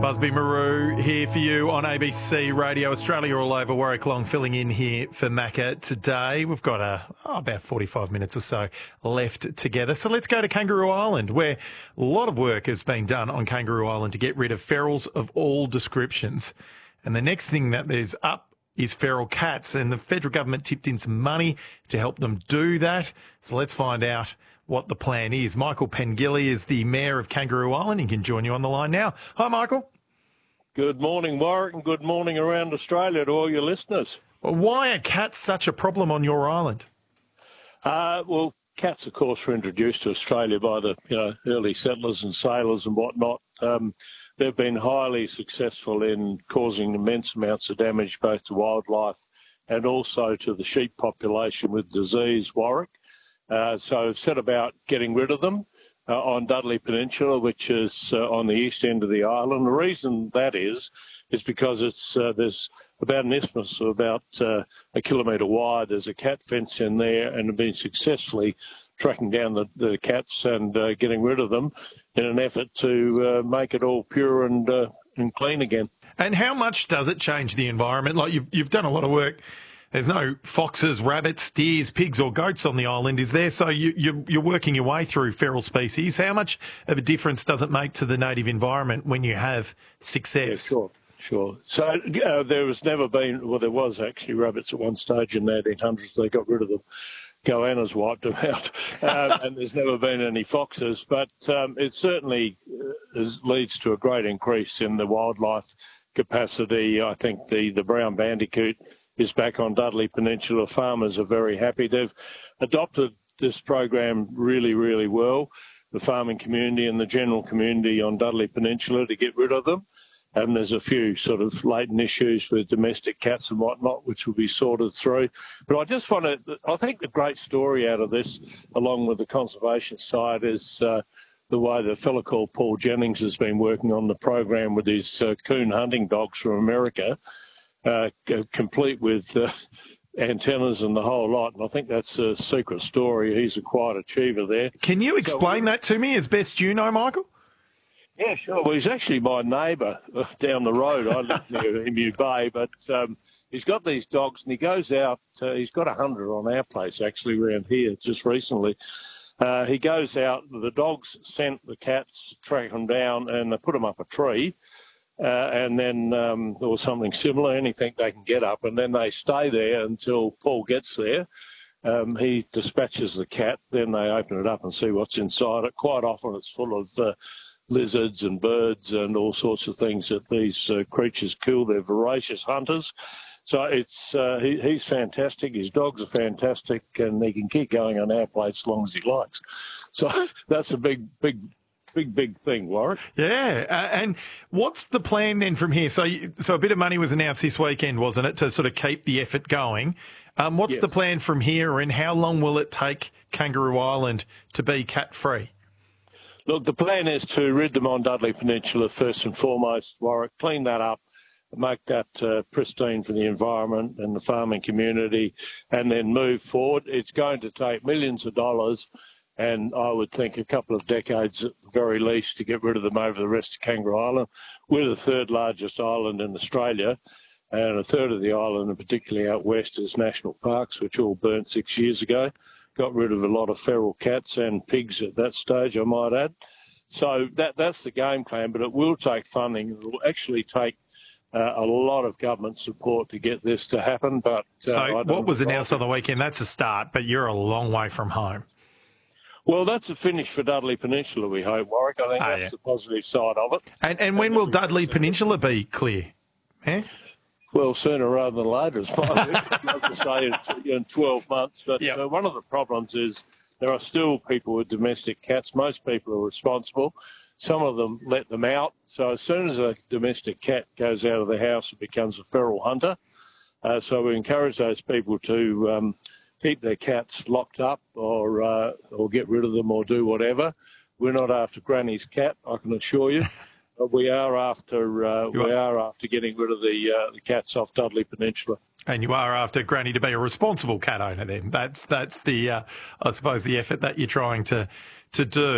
Busby Maru here for you on ABC Radio Australia, all over Warwick Long, filling in here for Macca today. We've got about 45 minutes or so left together. So let's go to Kangaroo Island, where a lot of work has been done on Kangaroo Island to get rid of ferals of all descriptions. And the next thing that there's up is feral cats, and the federal government tipped in some money to help them do that. So let's find out what the plan is. Michael Pengilly is the Mayor of Kangaroo Island. He can join you on the line now. Hi, Michael. Good morning, Warwick, and good morning around Australia to all your listeners. Well, why are cats such a problem on your island? Well, cats, of course, were introduced to Australia by the early settlers and sailors and whatnot. They've been highly successful in causing immense amounts of damage both to wildlife and also to the sheep population with disease, Warwick. So I've set about getting rid of them on Dudley Peninsula, which is on the east end of the island. The reason that is because it's there's about an isthmus of about a kilometre wide. There's a cat fence in there, and have been successfully tracking down the cats and getting rid of them in an effort to make it all pure and clean again. And how much does it change the environment? Like you've done a lot of work. There's no foxes, rabbits, deers, pigs or goats on the island, is there? So you're working your way through feral species. How much of a difference does it make to the native environment when you have success? Yeah, sure. So there was actually rabbits at one stage in the 1800s. They got rid of them. Goannas wiped them out, and there's never been any foxes. But it certainly leads to a great increase in the wildlife capacity. I think the brown bandicoot is back on Dudley Peninsula. Farmers are very happy. They've adopted this program really, really well, the farming community and the general community on Dudley Peninsula, to get rid of them. And there's a few sort of latent issues with domestic cats and whatnot, which will be sorted through. But I think the great story out of this, along with the conservation side, is the way the fellow called Paul Jennings has been working on the program with his coon hunting dogs from America, complete with antennas and the whole lot. And I think that's a secret story. He's a quiet achiever there. Can you explain that to me as best you know, Michael? Yeah, sure. Well, he's actually my neighbour down the road. I live near Emu Bay, but he's got these dogs and he goes out. He's got 100 on our place, actually, around here just recently. He goes out, the dogs scent the cats, track them down, and they put them up a tree. And then or something similar, anything they can get up, and then they stay there until Paul gets there. He dispatches the cat, then they open it up and see what's inside it. Quite often it's full of lizards and birds and all sorts of things that these creatures kill. They're voracious hunters. So he's fantastic. His dogs are fantastic, and he can keep going on our place as long as he likes. So that's a big thing, Warwick. Yeah. And what's the plan then from here? So a bit of money was announced this weekend, wasn't it, to sort of keep the effort going? What's the plan from here, and how long will it take Kangaroo Island to be cat-free? Look, the plan is to rid them on Dudley Peninsula first and foremost, Warwick, clean that up, make that pristine for the environment and the farming community, and then move forward. It's going to take millions of dollars, and I would think a couple of decades at the very least to get rid of them over the rest of Kangaroo Island. We're the third largest island in Australia, and a third of the island, and particularly out west, is national parks, which all burnt 6 years ago. Got rid of a lot of feral cats and pigs at that stage, I might add. So that's the game plan, but it will take funding. It will actually take a lot of government support to get this to happen. But so what was announced on the weekend, that's a start, but you're a long way from home. Well, that's a finish for Dudley Peninsula, we hope, Warwick. I think that's the positive side of it. And when will Dudley Peninsula be clear? Eh? Well, sooner rather than later, it's not to say in 12 months. But one of the problems is there are still people with domestic cats. Most people are responsible. Some of them let them out. So as soon as a domestic cat goes out of the house, it becomes a feral hunter. So we encourage those people to keep their cats locked up or get rid of them or do whatever. We're not after Granny's cat, I can assure you. We are after getting rid of the cats off Dudley Peninsula. And you are after Granny to be a responsible cat owner then. That's the I suppose the effort that you're trying to do.